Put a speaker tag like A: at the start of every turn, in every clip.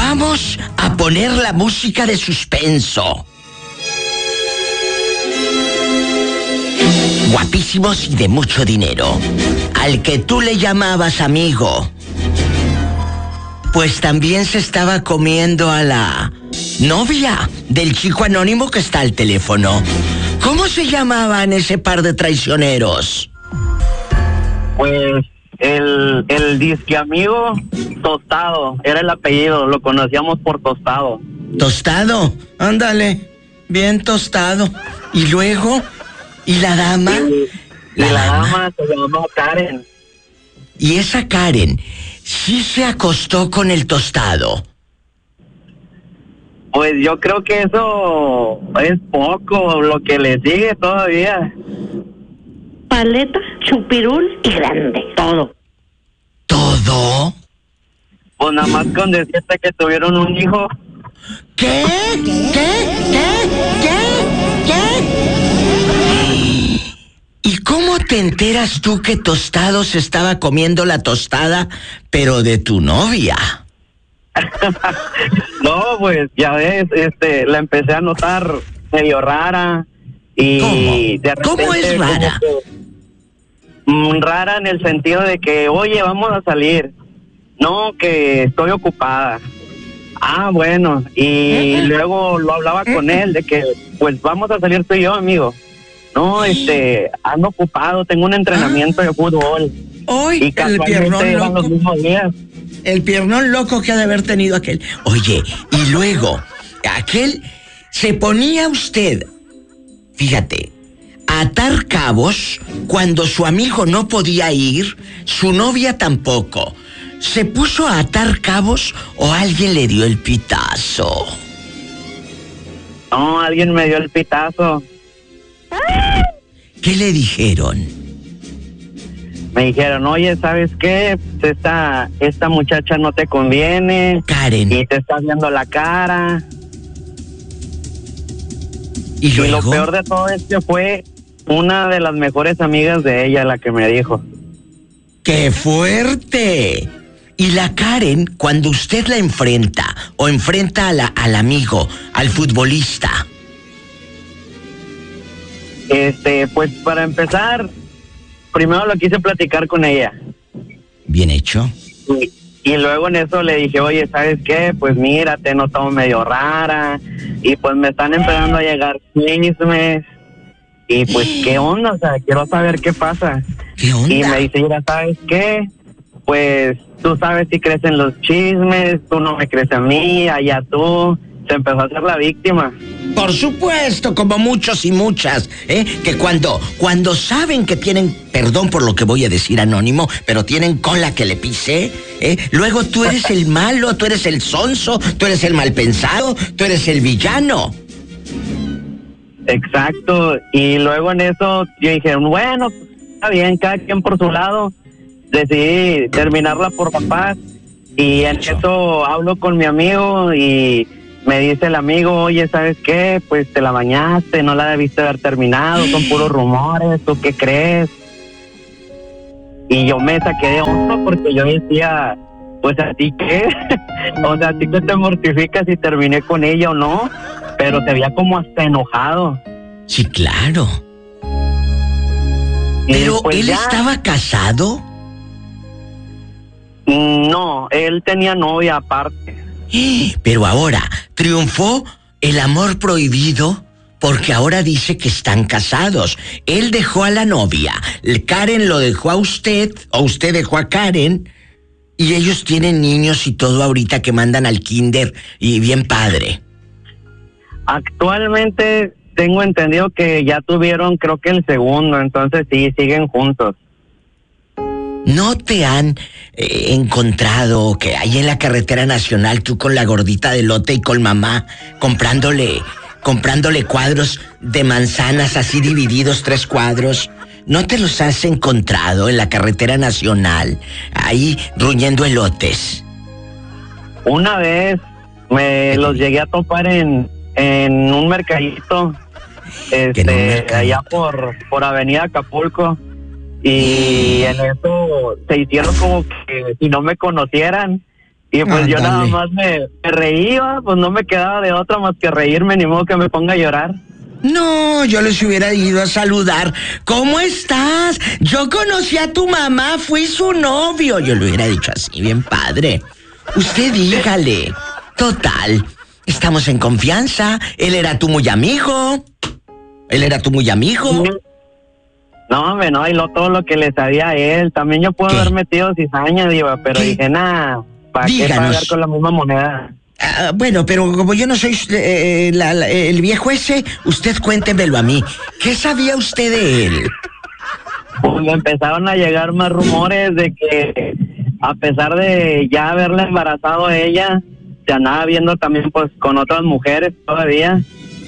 A: Vamos a poner la música de suspenso. Guapísimos y de mucho dinero. Al que tú le llamabas amigo, pues también se estaba comiendo a la novia del chico anónimo que está al teléfono. ¿Cómo se llamaban ese par de traicioneros?
B: Pues el disque amigo Tostado, era el apellido, lo conocíamos por Tostado.
A: Tostado, ándale, bien tostado. Y luego, ¿y la dama?
B: Y la dama se llamaba Karen.
A: Y esa Karen sí se acostó con el Tostado.
B: Pues yo creo que eso es poco, lo que le sigue todavía.
C: Paleta, chupirul y grande, todo.
A: ¿Todo?
B: Pues nada más con decirte que tuvieron un hijo.
A: ¿Qué? ¿Y cómo te enteras tú que Tostado se estaba comiendo la tostada, pero de tu novia?
B: No, pues ya ves, la empecé a notar medio rara y
A: ¿Cómo?
B: de repente,
A: ¿Cómo es rara?
B: Rara en el sentido de que, oye, vamos a salir. No, que estoy ocupada. Ah, bueno, y luego lo hablaba con él de que, pues vamos a salir tú y yo, amigo. No, ando ocupado, tengo un entrenamiento de fútbol.
A: Hoy
B: Y casualmente eran los mismos días.
A: El piernón loco que ha de haber tenido aquel. Oye, y luego, aquel se ponía usted, fíjate, a atar cabos cuando su amigo no podía ir, su novia tampoco. ¿Se puso a atar cabos o alguien le dio el pitazo?
B: No, alguien me dio el pitazo.
A: ¿Qué le dijeron?
B: Me dijeron, oye, ¿sabes qué? Esta muchacha no te conviene.
A: Karen.
B: Y te estás viendo la cara.
A: ¿Y luego?
B: Y lo peor de todo es que fue una de las mejores amigas de ella la que me dijo.
A: ¡Qué fuerte! Y la Karen, cuando usted la enfrenta, o enfrenta al amigo, al futbolista.
B: Pues para empezar, primero lo quise platicar con ella.
A: Bien hecho.
B: Y luego en eso le dije, oye, ¿sabes qué? Pues mira, te he notado medio rara. Y pues me están empezando a llegar chismes. Y pues, ¿qué onda? O sea, quiero saber qué pasa.
A: ¿Qué onda?
B: Y me dice, mira, ¿sabes qué? Pues tú sabes si crees en los chismes, tú no me crees a mí, allá tú. Se empezó a hacer la víctima.
A: Por supuesto, como muchos y muchas, que cuando saben que tienen, perdón por lo que voy a decir, anónimo, pero tienen cola que le pise, luego tú eres el malo, tú eres el sonso, tú eres el malpensado, tú eres el villano.
B: Exacto, y luego en eso yo dije, bueno, está bien, cada quien por su lado. Decidí terminarla por papás y en eso hablo con mi amigo y me dice el amigo, oye, ¿sabes qué? Pues te la bañaste, no la debiste haber terminado, son puros rumores, ¿tú qué crees? Y yo me saqué de onda porque yo decía, pues ¿a ti qué? O sea, ¿a ti qué te mortificas si terminé con ella o no? Pero se veía como hasta enojado.
A: Sí, claro. Pero
B: pues
A: ¿él estaba casado?
B: No, él tenía novia aparte.
A: Pero ahora, ¿triunfó el amor prohibido? Porque ahora dice que están casados. Él dejó a la novia, Karen lo dejó a usted, o usted dejó a Karen, y ellos tienen niños y todo ahorita que mandan al kinder, y bien padre.
B: Actualmente tengo entendido que ya tuvieron, creo que el segundo, entonces sí, siguen juntos.
A: ¿No te han encontrado que ahí en la carretera nacional tú con la gordita de lote y con mamá comprándole cuadros de manzanas así divididos, 3 cuadros? ¿No te los has encontrado en la carretera nacional ahí ruñendo elotes?
B: Una vez me los llegué a topar en un mercadito, allá por Avenida Acapulco. Y en eso se hicieron como que si no me conocieran Y pues yo nada
A: Ándale.
B: más me reía, pues no me quedaba de otra más que reírme, ni modo que me ponga a llorar.
A: No, yo les hubiera ido a saludar. ¿Cómo estás? Yo conocí a tu mamá, fui su novio. Yo le hubiera dicho así, bien padre. Usted dígale. Total, estamos en confianza. Él era tu muy amigo. Él era tu muy amigo.
B: No, hombre, no, y todo lo que le sabía a él. También yo puedo
A: ¿Qué?
B: haber metido cizaña, diva, pero
A: ¿Qué?
B: dije, nada, ¿para qué
A: Díganos.
B: pagar con la misma moneda?
A: Bueno, pero como yo no soy el viejo ese, usted cuéntemelo a mí. ¿Qué sabía usted de él?
B: Pues me empezaron a llegar más rumores de que, a pesar de ya haberla embarazado a ella, se andaba viendo también pues con otras mujeres todavía.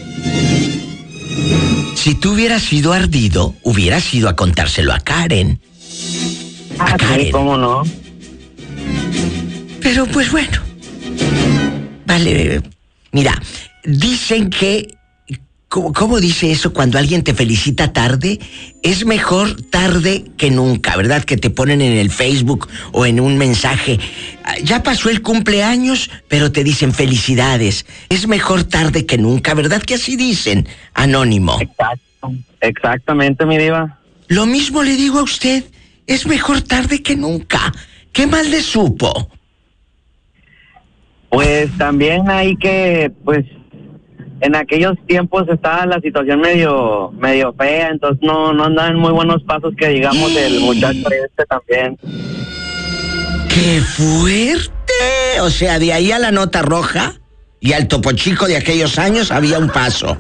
A: Si tú hubieras sido ardido, hubieras ido a contárselo a Karen. A
B: Ah,
A: Karen.
B: sí, cómo no.
A: Pero pues bueno. Vale, mira, dicen que... ¿Cómo dice eso cuando alguien te felicita tarde? Es mejor tarde que nunca, ¿verdad? Que te ponen en el Facebook o en un mensaje. Ya pasó el cumpleaños, pero te dicen felicidades. Es mejor tarde que nunca, ¿verdad? Que así dicen, anónimo.
B: Exacto, exactamente, mi diva.
A: Lo mismo le digo a usted, es mejor tarde que nunca. ¿Qué mal le supo?
B: Pues también hay que, pues, en aquellos tiempos estaba la situación medio fea, entonces no andaba en muy buenos pasos que digamos el muchacho este también.
A: ¡Qué fuerte! O sea, de ahí a la nota roja y al Topo Chico de aquellos años había un paso.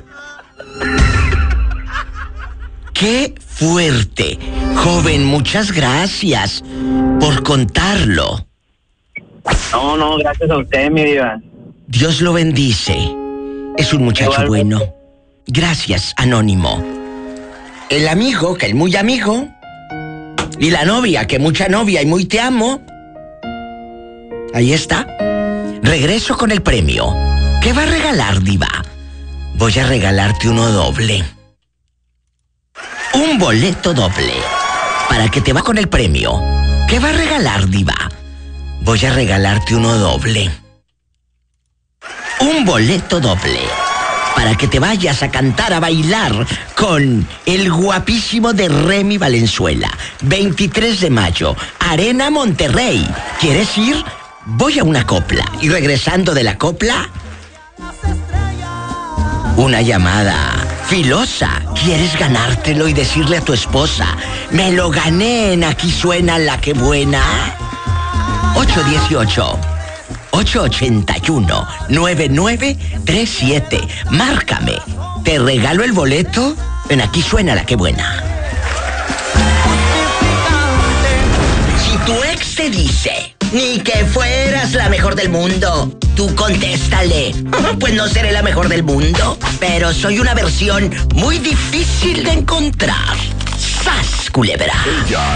A: ¡Qué fuerte! Joven, muchas gracias por contarlo.
B: No, gracias a usted, mi diva.
A: Dios lo bendice. Es un muchacho
B: Igualmente.
A: bueno. Gracias, anónimo. El amigo, que el muy amigo. Y la novia, que mucha novia y muy te amo. Ahí está. Regreso con el premio. ¿Qué va a regalar, diva? Voy a regalarte uno doble. Un boleto doble. Para que te va con el premio. ¿Qué va a regalar, diva? Voy a regalarte uno doble. Un boleto doble. Para que te vayas a cantar, a bailar con el guapísimo de Remy Valenzuela. 23 de mayo, Arena Monterrey. ¿Quieres ir? Voy a una copla. Y regresando de la copla, una llamada filosa. ¿Quieres ganártelo y decirle a tu esposa, me lo gané en Aquí Suena la que buena? 818-881-9937. Márcame. Te regalo el boleto en Aquí Suena la que buena. Si tu ex te dice, ni que fueras la mejor del mundo, tú contéstale, pues no seré la mejor del mundo, pero soy una versión muy difícil de encontrar. ¡Sas, culebra!